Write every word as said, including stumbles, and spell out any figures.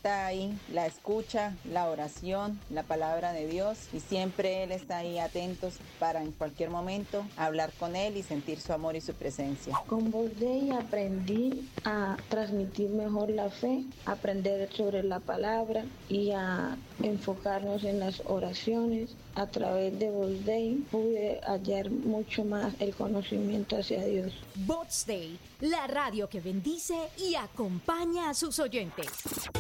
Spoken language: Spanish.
está ahí la escucha, la oración, la palabra de Dios, y siempre Él está ahí atentos para en cualquier momento hablar con Él y sentir su amor y su presencia. Con Voz Day aprendí a transmitir mejor la fe, aprender sobre la palabra y a enfocarnos en las oraciones. A través de Voz Day pude hallar mucho más el conocimiento hacia Dios. Voz Day, la radio que bendice y acompaña a sus oyentes.